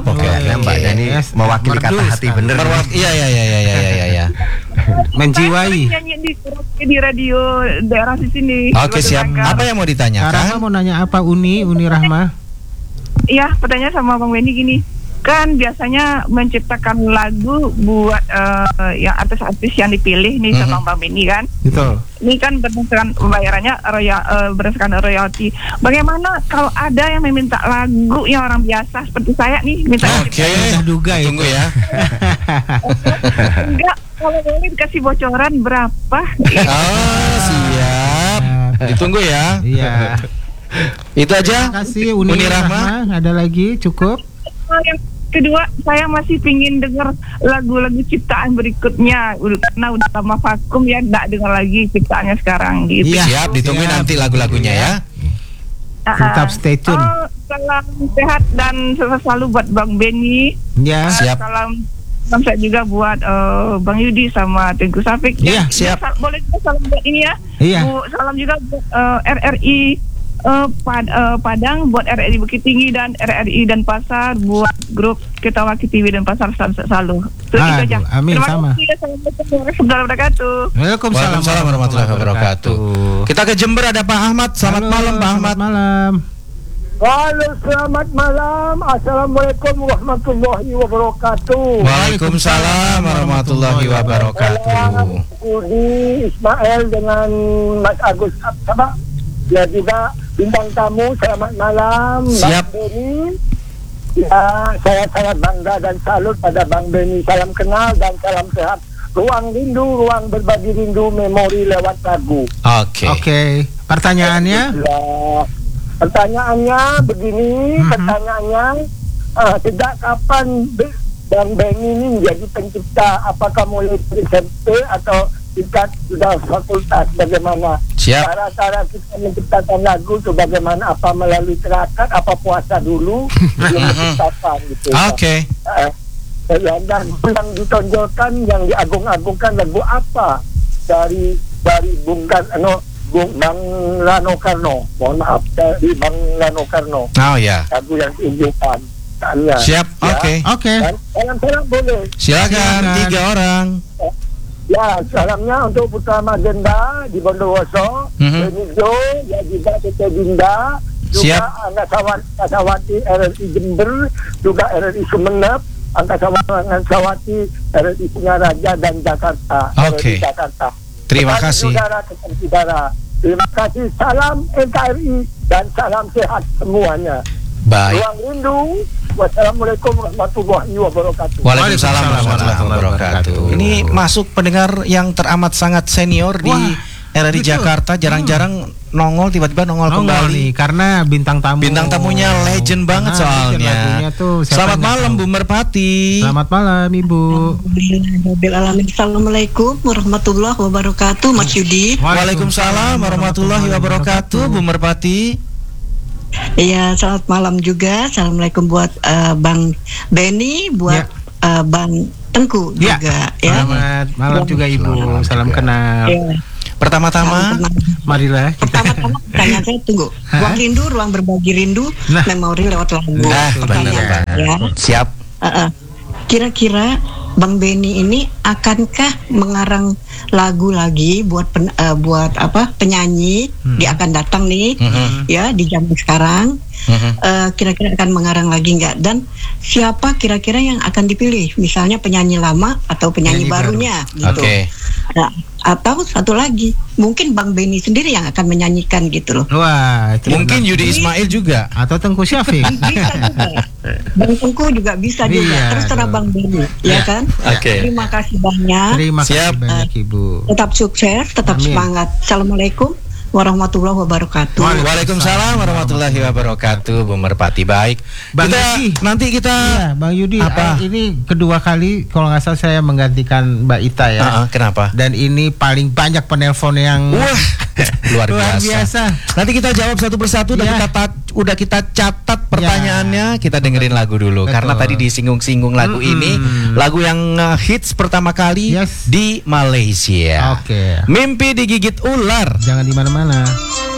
Pokoknya Mbak Dani mewakili kata hati bener. Iya. Menjiwai. Nyanyi di radio daerah di sini. Oke, siap. Apa yang mau ditanyakan? Rahma mau nanya apa Uni Rahma? Iya, pertanyaan sama Bang Benny gini. Kan biasanya menciptakan lagu buat yang artis-artis yang dipilih nih sama Bang Benny kan. Betul. Ini kan berdasarkan pembayarannya berdasarkan royalti. Bagaimana kalau ada yang meminta lagu yang orang biasa seperti saya nih minta? Oke, duga tunggu ya. Enggak, kalau boleh dikasih bocoran berapa? Oh, siap. Ditunggu ya. Iya. Itu aja. Terima kasih Uni Rahma. Ada lagi cukup? Yang kedua, saya masih pingin dengar lagu-lagu ciptaan berikutnya karena udah lama vakum ya, nggak dengar lagi ciptaannya sekarang gitu. Iya. Siap, ditungguin nanti lagu-lagunya ya. Tetap stay tune. Salam sehat dan sukses selalu buat Bang Benny. Ya. Siap. Salam sehat juga buat Bang Yudi sama Tengku Safik. Iya, siap. Boleh juga salam buat ini ya. Iya. Salam juga buat RRI Padang, buat RRI Bukit Tinggi dan RRI dan Pasar, buat grup Ketawa TV dan Pasar selalu. Itu aja. Amin. Sama. Terima kasih warahmatullahi wabarakatuh. Waalaikumsalam warahmatullahi wabarakatuh. Kita ke Jember, ada Pak Ahmad. Selamat malam Pak Ahmad. Selamat malam. Halo, selamat malam. Assalamualaikum warahmatullahi wabarakatuh. Waalaikumsalam warahmatullahi wabarakatuh. Udi Ismail dengan Mas Agus Absabah. Ya juga bintang tamu, selamat malam. Siap. Bang Benny. Ya, saya sangat bangga dan salut pada Bang Benny. Salam kenal dan salam sehat. Ruang rindu, ruang berbagi rindu, memori lewat lagu. Oke. Pertanyaannya? Ya, pertanyaannya begini, sejak kapan Bang Benny ini menjadi pencipta? Apakah mulai dari SMP atau tingkat sudah fakultas? Bagaimana cara-cara kita menciptakan lagu itu? Bagaimana? Apa melalui terakat? Apa puasa dulu belum menciptakan gitu? Oke. Dan yang ditonjolkan, yang diagung-agungkan lagu apa dari Bang Rano Karno? Mohon maaf, dari Bang Rano Karno. Oh ya. Lagu yang diunjukkan. Siap. Oke. Salam boleh. Silakan 3 orang. Ya, salamnya untuk Putra Magenda di Bondowoso, Benijo, ya juga Tete Dinda, juga Angkasawati RRI Jember, juga RRI Sumeneb, Angkasawati RRI Singaraja dan Jakarta. Oke. Jakarta. Terima kasih. Saudara. Terima kasih. Salam NKRI dan salam sehat semuanya. Baik. Ruang rindu. Wassalamualaikum warahmatullahi wabarakatuh. Waalaikumsalam warahmatullahi wabarakatuh. Ini masuk pendengar yang teramat sangat senior di RRI Jakarta. Jarang-jarang nongol, tiba-tiba nongol kembali. Karena bintang tamunya legend banget soalnya. Selamat malam Bu Merpati. Selamat malam Ibu. Assalamualaikum warahmatullahi wabarakatuh Mas Yudi. Waalaikumsalam warahmatullahi wabarakatuh Bu Merpati. Iya, selamat malam juga. Assalamualaikum buat Bang Benny, buat Bang Tengku juga. Selamat malam juga Ibu. Salam kenal. Pertama-tama, marilah. Pertama-tama pertanyaan saya tunggu. Ruang rindu, ruang berbagi rindu, memori lewat lagu. Benar. Siap. Kira-kira Bang Benny ini akankah mengarang lagu lagi buat penyanyi dia akan datang nih ya di zaman sekarang, kira-kira akan mengarang lagi nggak, dan siapa kira-kira yang akan dipilih, misalnya penyanyi lama atau penyanyi barunya gitu. Nah, atau satu lagi mungkin Bang Benny sendiri yang akan menyanyikan gitu loh. Wah, mungkin Yudi Ismail juga atau Tengku Syafiq. Bisa juga. Bang Tengku juga bisa juga. Terus terang Bang Benny, ya kan? Terima kasih banyak. Terima kasih banyak Ibu. Tetap sukses, tetap semangat. Assalamualaikum warahmatullahi wabarakatuh. Waalaikumsalam warahmatullahi wabarakatuh Bu Merpati. Baik. Nanti kita Bang Yudi, ini kedua kali kalau nggak salah saya menggantikan Mbak Ita ya. Kenapa? Dan ini paling banyak penelpon yang luar biasa. Nanti kita jawab satu persatu dan udah kita catat pertanyaannya. Kita dengerin lagu dulu. Karena tadi disinggung-singgung lagu ini, lagu yang hits pertama kali di Malaysia. Mimpi digigit ular. Jangan di mana-mana.